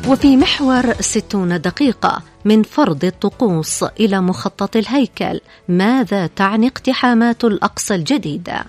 وفي محور 60 دقيقة من فرض الطقوس إلى مخطط الهيكل، ماذا تعني اقتحامات الأقصى الجديدة؟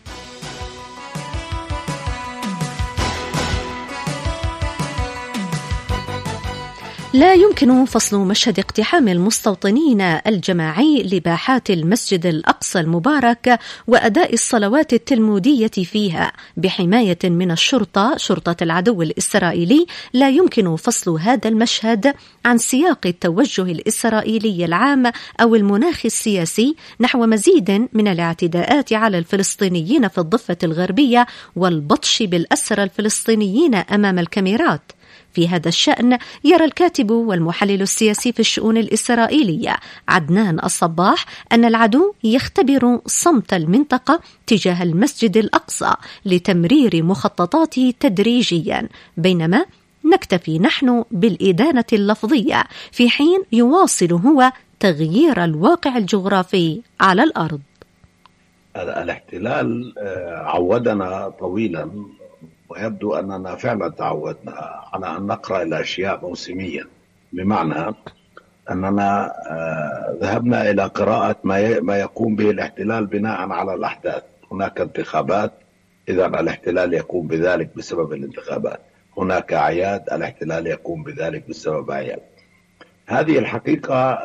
لا يمكن فصل مشهد اقتحام المستوطنين الجماعي لباحات المسجد الأقصى المبارك وأداء الصلوات التلمودية فيها بحماية من شرطة العدو الإسرائيلي. لا يمكن فصل هذا المشهد عن سياق التوجه الإسرائيلي العام أو المناخ السياسي نحو مزيد من الاعتداءات على الفلسطينيين في الضفة الغربية والبطش بالأسرى الفلسطينيين أمام الكاميرات. في هذا الشأن يرى الكاتب والمحلل السياسي في الشؤون الإسرائيلية عدنان الصباح أن العدو يختبر صمت المنطقة تجاه المسجد الأقصى لتمرير مخططاته تدريجيا، بينما نكتفي نحن بالإدانة اللفظية في حين يواصل هو تغيير الواقع الجغرافي على الأرض. الاحتلال عودنا طويلا، ويبدو أننا فعلا تعودنا على أن نقرأ الأشياء موسميا، بمعنى أننا ذهبنا إلى قراءة ما يقوم به الاحتلال بناء على الأحداث. هناك انتخابات، إذا الاحتلال يقوم بذلك بسبب الانتخابات. هناك أعياد، الاحتلال يقوم بذلك بسبب أعياد. هذه الحقيقة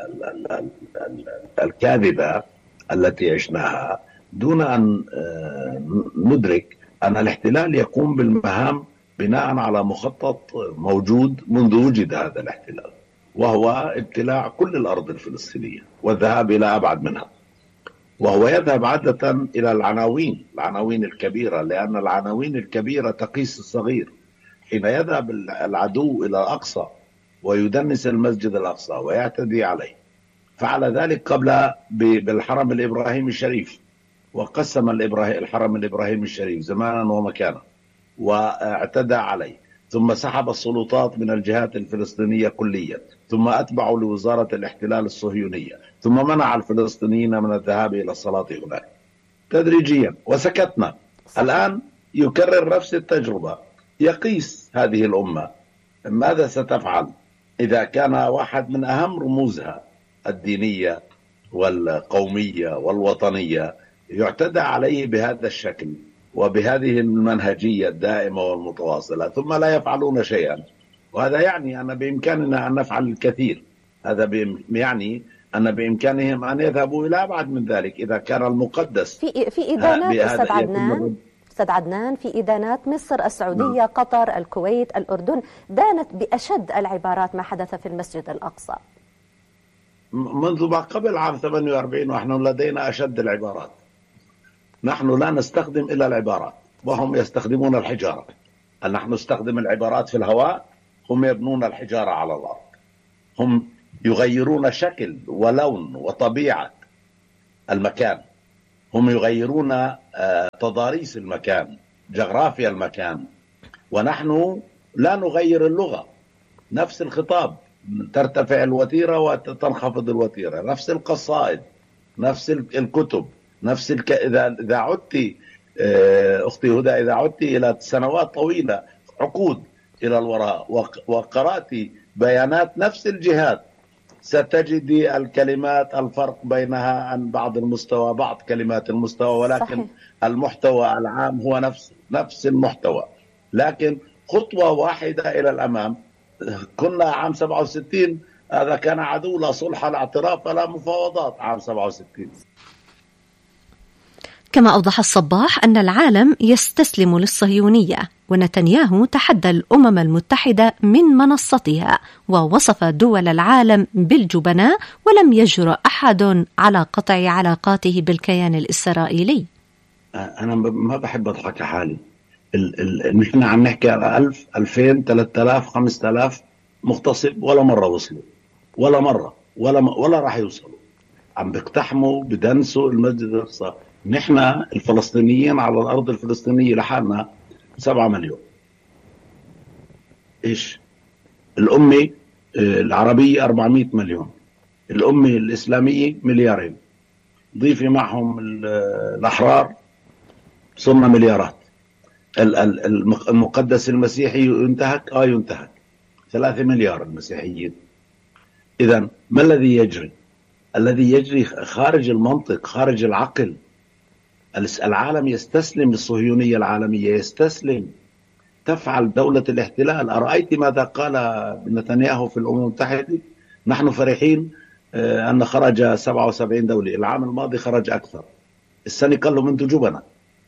الكاذبة التي عشناها دون أن ندرك أن الاحتلال يقوم بالمهام بناء على مخطط موجود منذ وجد هذا الاحتلال، وهو ابتلاع كل الأرض الفلسطينية والذهاب إلى أبعد منها. وهو يذهب عادة إلى العناوين الكبيرة، لأن العناوين الكبيرة تقيس الصغير. حين يذهب العدو إلى الأقصى ويدنس المسجد الأقصى ويعتدي عليه، فعل ذلك قبل بالحرم الإبراهيمي الشريف، وقسم الحرم الإبراهيمي الشريف زمانا ومكانا واعتدى عليه، ثم سحب السلطات من الجهات الفلسطينية كليا، ثم أتبعوا لوزارة الاحتلال الصهيونية، ثم منع الفلسطينيين من الذهاب إلى الصلاة هناك تدريجيا، وسكتنا. الآن يكرر نفس التجربة، يقيس هذه الأمة ماذا ستفعل إذا كان واحد من أهم رموزها الدينية والقومية والوطنية يعتدى عليه بهذا الشكل وبهذه المنهجية الدائمة والمتواصلة، ثم لا يفعلون شيئا. وهذا يعني أن بإمكاننا أن نفعل الكثير. هذا يعني أن بإمكانهم أن يذهبوا إلى أبعد من ذلك إذا كان المقدس. في إدانات أستاذ عدنان، في إدانات مصر، السعودية، قطر، الكويت، الأردن دانت بأشد العبارات ما حدث في المسجد الأقصى منذ ما قبل عام 48، ونحن لدينا أشد العبارات. نحن لا نستخدم إلا العبارات وهم يستخدمون الحجارة. نحن نستخدم العبارات في الهواء، هم يبنون الحجارة على الأرض. هم يغيرون شكل ولون وطبيعة المكان، هم يغيرون تضاريس المكان، جغرافيا المكان، ونحن لا نغير اللغة. نفس الخطاب، ترتفع الوتيرة وتنخفض الوتيرة، نفس القصائد، نفس الكتب، نفس إذا عدت أختي هدى، إذا عدت إلى سنوات طويلة، عقود إلى الوراء، وقرأت بيانات نفس الجهات، ستجدي الكلمات الفرق بينها عن بعض المستوى، بعض كلمات المستوى، ولكن صحيح. المحتوى العام هو نفس المحتوى، لكن خطوة واحدة إلى الأمام. كنا عام 67 هذا كان عدو، لا صلح لا اعتراف ولا مفاوضات عام 67. كما أوضح الصباح أن العالم يستسلم للصهيونية، ونتنياهو تحدى الأمم المتحدة من منصتها ووصف دول العالم بالجبناء، ولم يجرؤ أحد على قطع علاقاته بالكيان الإسرائيلي. أنا ما بحب أضحك حالي. نحن عم نحكي على 1000 2000 3000 5000 مغتصب، ولا مرة وصلوا، ولا مرة ولا راح يوصلوا. عم بيقتحموا بدنسوا المسجد الأقصى. نحن الفلسطينيين على الأرض الفلسطينية لحالنا 7 مليون. إيش الأمة العربية 400 مليون، الأمة الإسلامية 2 مليار، ضيفي معهم الأحرار صرنا مليارات. المقدس المسيحي ينتهك ينتهك. 3 مليار المسيحيين. إذن ما الذي يجري؟ الذي يجري خارج المنطق، خارج العقل. العالم يستسلم للصهيونية العالمية، يستسلم. تفعل دولة الاحتلال. أرأيت ماذا قال نتنياهو في الأمم المتحدة؟ نحن فرحين أن خرج 77 دولة، العام الماضي خرج أكثر، السنة قال له من جبنة.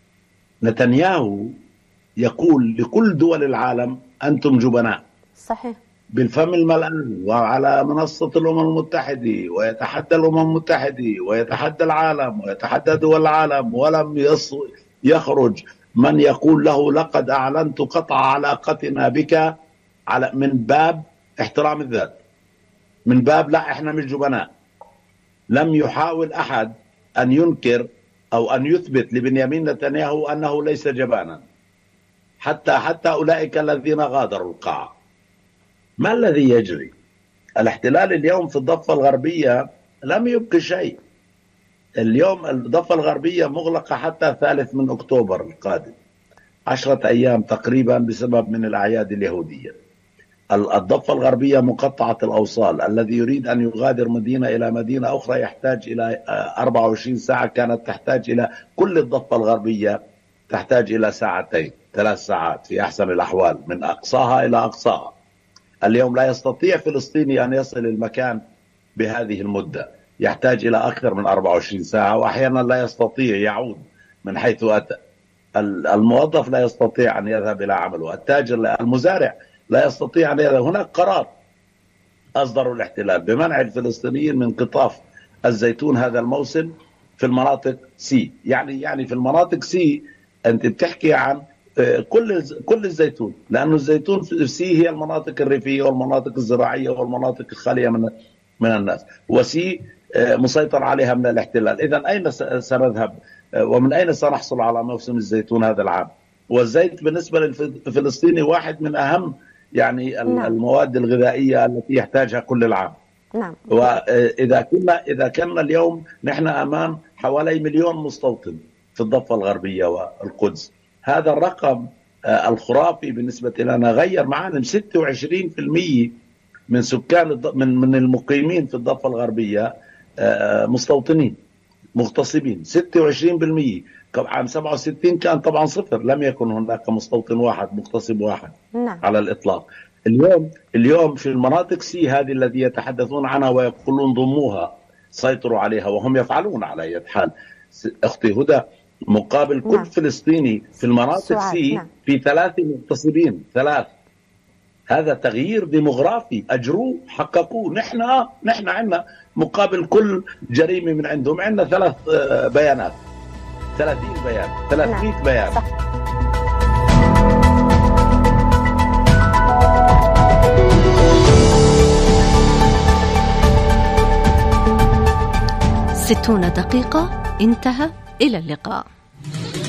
نتنياهو يقول لكل دول العالم أنتم جبناء. صحيح. بالفم الملآن وعلى منصة الأمم المتحدة، ويتحدى الأمم المتحدة ويتحدى العالم ويتحدى دول العالم، ولم يخرج من يقول له لقد أعلنت قطع علاقتنا بك من باب احترام الذات، من باب لا احنا مش جبناء. لم يحاول أحد أن ينكر أو أن يثبت لبنيامين نتنياهو أنه ليس جبانا، حتى أولئك الذين غادروا القاعة. ما الذي يجري؟ الاحتلال اليوم في الضفة الغربية لم يبقي شيء. اليوم الضفة الغربية مغلقة حتى 3 أكتوبر القادم، 10 أيام تقريبا بسبب من الأعياد اليهودية. الضفة الغربية مقطعة الأوصال، الذي يريد أن يغادر مدينة إلى مدينة أخرى يحتاج إلى 24 ساعة، كانت تحتاج إلى كل الضفة الغربية تحتاج إلى 2 3 ساعات في أحسن الأحوال من أقصاها إلى أقصاها. اليوم لا يستطيع فلسطيني أن يصل المكان بهذه المدة، يحتاج إلى أكثر من 24 ساعة، وأحيانا لا يستطيع يعود من حيث أتى. الموظف لا يستطيع أن يذهب إلى عمله، التاجر المزارع لا يستطيع أن يذهب. هناك قرار أصدروا الاحتلال بمنع الفلسطينيين من قطاف الزيتون هذا الموسم في المناطق سي. يعني في المناطق سي أنت بتحكي عن كل الزيتون، لأنه الزيتون في سي هي المناطق الريفية والمناطق الزراعية والمناطق الخالية من الناس، وسي مسيطر عليها من الاحتلال. إذن أين سنذهب ومن أين سنحصل على موسم الزيتون هذا العام؟ والزيت بالنسبة للفلسطيني واحد من أهم المواد الغذائية التي يحتاجها كل العام. نعم. وإذا كنا اليوم نحن أمام حوالي 1 مليون مستوطن في الضفة الغربية والقدس. هذا الرقم الخرافي بالنسبة لنا غير معالم. 26% من سكان من المقيمين في الضفة الغربية مستوطنين مغتصبين. 26%. عام 67 كان طبعا 0، لم يكن هناك مستوطن واحد مغتصب واحد. نعم. على الإطلاق. اليوم في المناطق سي هذه التي يتحدثون عنها ويقولون ضموها، سيطروا عليها وهم يفعلون على أي حال. أختي هدى، مقابل كل فلسطيني في المناطق سي في 3 مغتصبين. 3. هذا تغيير ديموغرافي أجروه حققوه. نحن عندنا مقابل كل جريمة من عندهم عندنا 3 بيانات، 30 بيان، 300 بيان. صح. ستون دقيقة انتهى. إلى اللقاء.